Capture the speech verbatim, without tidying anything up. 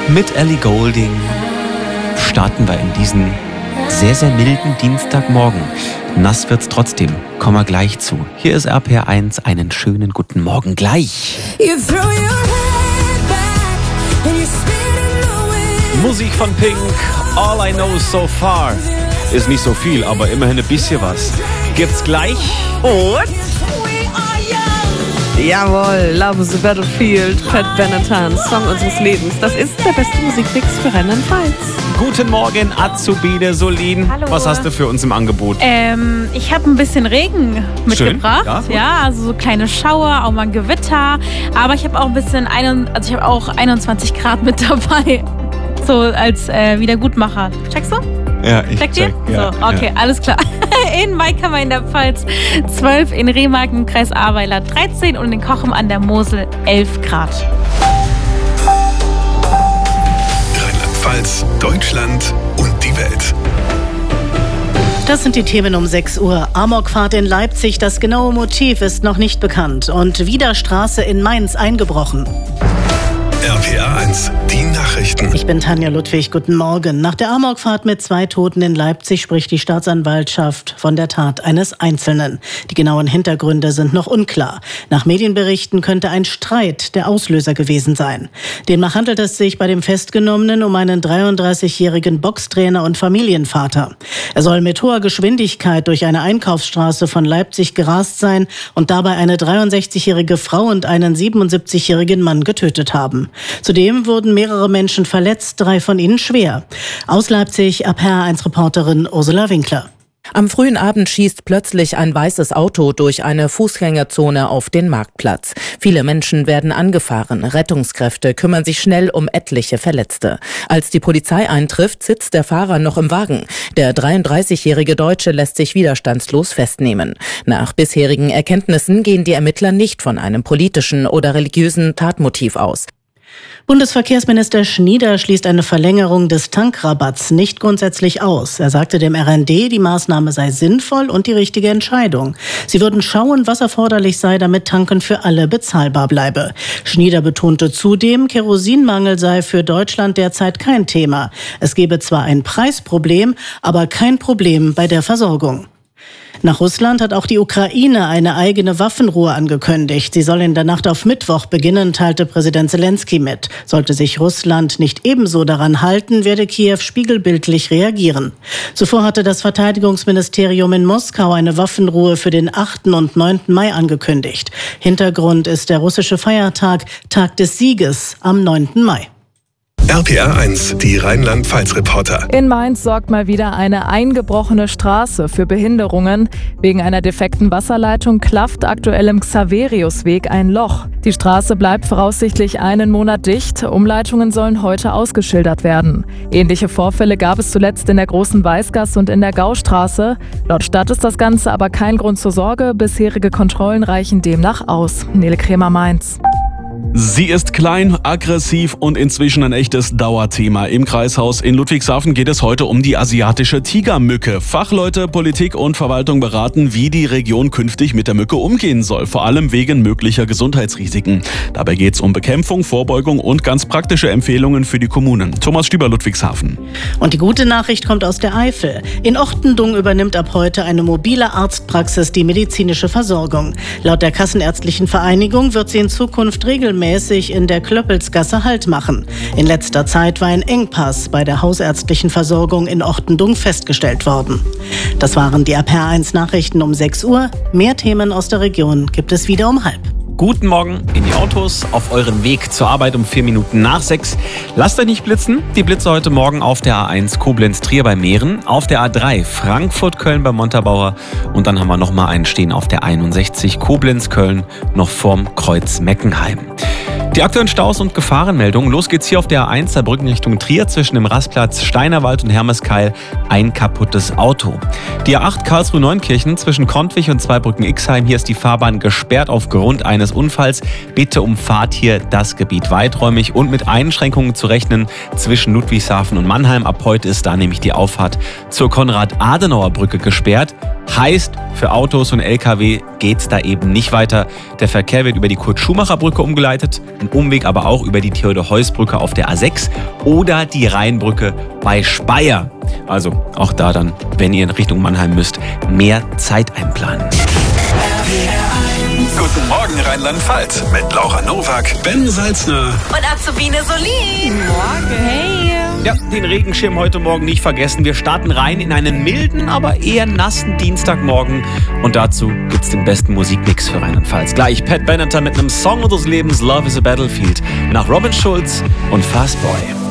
Mit Ellie Goulding starten wir in diesen sehr, sehr milden Dienstagmorgen. Nass wird's trotzdem. Kommen wir gleich zu. Hier ist R P R eins. Einen schönen guten Morgen gleich. Musik von Pink. All I Know So Far. Ist nicht so viel, aber immerhin ein bisschen was. Gibt's gleich. Und? Jawohl, Love is the Battlefield, Pat Benatar, Song unseres Lebens. Das ist der beste Musikmix für Rheinland-Pfalz. Guten Morgen, Azubine Solin. Hallo. Was hast du für uns im Angebot? Ähm, ich habe ein bisschen Regen mitgebracht. Schön, ja. ja, also so kleine Schauer, auch mal ein Gewitter. Aber ich habe auch ein bisschen, ein, also ich habe auch einundzwanzig Grad mit dabei. So als äh, Wiedergutmacher. Checkst du? Ja, ich Checkt check. ihr? Ja, so, okay, ja. alles klar. In Maikammer in der Pfalz zwölf, in Remagen im Kreis Ahrweiler dreizehn und in Kochem an der Mosel elf Grad. Rheinland-Pfalz, Deutschland und die Welt. Das sind die Themen um sechs Uhr. Amokfahrt in Leipzig, das genaue Motiv ist noch nicht bekannt. Und wieder Straße in Mainz eingebrochen. R P R eins, die Nachrichten. Ich bin Tanja Ludwig, guten Morgen. Nach der Amokfahrt mit zwei Toten in Leipzig spricht die Staatsanwaltschaft von der Tat eines Einzelnen. Die genauen Hintergründe sind noch unklar. Nach Medienberichten könnte ein Streit der Auslöser gewesen sein. Demnach handelt es sich bei dem Festgenommenen um einen dreiunddreißigjährigen Boxtrainer und Familienvater. Er soll mit hoher Geschwindigkeit durch eine Einkaufsstraße von Leipzig gerast sein und dabei eine dreiundsechzigjährige Frau und einen siebenundsiebzigjährigen Mann getötet haben. Zudem wurden mehrere Menschen verletzt, drei von ihnen schwer. Aus Leipzig, R P R eins Reporterin Ursula Winkler. Am frühen Abend schießt plötzlich ein weißes Auto durch eine Fußgängerzone auf den Marktplatz. Viele Menschen werden angefahren. Rettungskräfte kümmern sich schnell um etliche Verletzte. Als die Polizei eintrifft, sitzt der Fahrer noch im Wagen. Der dreiunddreißigjährige Deutsche lässt sich widerstandslos festnehmen. Nach bisherigen Erkenntnissen gehen die Ermittler nicht von einem politischen oder religiösen Tatmotiv aus. Bundesverkehrsminister Schnieder schließt eine Verlängerung des Tankrabatts nicht grundsätzlich aus. Er sagte dem R N D, die Maßnahme sei sinnvoll und die richtige Entscheidung. Sie würden schauen, was erforderlich sei, damit Tanken für alle bezahlbar bleibe. Schnieder betonte zudem, Kerosinmangel sei für Deutschland derzeit kein Thema. Es gebe zwar ein Preisproblem, aber kein Problem bei der Versorgung. Nach Russland hat auch die Ukraine eine eigene Waffenruhe angekündigt. Sie soll in der Nacht auf Mittwoch beginnen, teilte Präsident Zelensky mit. Sollte sich Russland nicht ebenso daran halten, werde Kiew spiegelbildlich reagieren. Zuvor hatte das Verteidigungsministerium in Moskau eine Waffenruhe für den achten und neunten Mai angekündigt. Hintergrund ist der russische Feiertag, Tag des Sieges, am neunten Mai. R P R eins, die Rheinland-Pfalz-Reporter. In Mainz sorgt mal wieder eine eingebrochene Straße für Behinderungen. Wegen einer defekten Wasserleitung klafft aktuell im Xaveriusweg ein Loch. Die Straße bleibt voraussichtlich einen Monat dicht. Umleitungen sollen heute ausgeschildert werden. Ähnliche Vorfälle gab es zuletzt in der Großen Weißgasse und in der Gaustraße. Laut Stadt ist das Ganze aber kein Grund zur Sorge. Bisherige Kontrollen reichen demnach aus. Nele Kremer, Mainz. Sie ist klein, aggressiv und inzwischen ein echtes Dauerthema. Im Kreishaus in Ludwigshafen geht es heute um die asiatische Tigermücke. Fachleute, Politik und Verwaltung beraten, wie die Region künftig mit der Mücke umgehen soll, vor allem wegen möglicher Gesundheitsrisiken. Dabei geht es um Bekämpfung, Vorbeugung und ganz praktische Empfehlungen für die Kommunen. Thomas Stüber, Ludwigshafen. Und die gute Nachricht kommt aus der Eifel. In Ochtendung übernimmt ab heute eine mobile Arztpraxis die medizinische Versorgung. Laut der Kassenärztlichen Vereinigung wird sie in Zukunft regelmäßig in der Klöppelsgasse Halt machen. In letzter Zeit war ein Engpass bei der hausärztlichen Versorgung in Ochtendung festgestellt worden. Das waren die R P R eins Nachrichten um sechs Uhr. Mehr Themen aus der Region gibt es wieder um halb. Guten Morgen in die Autos, auf euren Weg zur Arbeit um vier Minuten nach sechs. Lasst euch nicht blitzen. Die Blitze heute Morgen auf der A eins Koblenz-Trier bei Mähren, auf der A drei Frankfurt-Köln bei Montabaur und dann haben wir nochmal einen stehen auf der einundsechzig Koblenz-Köln noch vorm Kreuz Meckenheim. Die aktuellen Staus und Gefahrenmeldungen. Los geht's hier auf der A eins Saarbrücken Richtung Trier zwischen dem Rastplatz Steinerwald und Hermeskeil. Ein kaputtes Auto. Die A acht Karlsruhe-Neunkirchen zwischen Kontwig und Zweibrücken-Ixheim. Hier ist die Fahrbahn gesperrt aufgrund eines Unfalls. Bitte umfahrt hier das Gebiet weiträumig und mit Einschränkungen zu rechnen zwischen Ludwigshafen und Mannheim. Ab heute ist da nämlich die Auffahrt zur Konrad-Adenauer-Brücke gesperrt. Heißt, für Autos und L K W geht's da eben nicht weiter. Der Verkehr wird über die Kurt-Schumacher-Brücke umgeleitet. direkten Umweg, aber auch über die Theodor-Heuss-Brücke auf der A sechs oder die Rheinbrücke bei Speyer. Also auch da dann, wenn ihr in Richtung Mannheim müsst, mehr Zeit einplanen. Guten Morgen Rheinland-Pfalz mit Laura Nowak, Ben Salzner Und Azubine Solin. Morgen. Hey. Ja, den Regenschirm heute Morgen nicht vergessen. Wir starten rein in einen milden, aber eher nassen Dienstagmorgen. Und dazu gibt's den besten Musikmix für Rheinland-Pfalz. Gleich Pat Benatar mit einem Song unseres Lebens, Love is a Battlefield, nach Robin Schulz und Fastboy.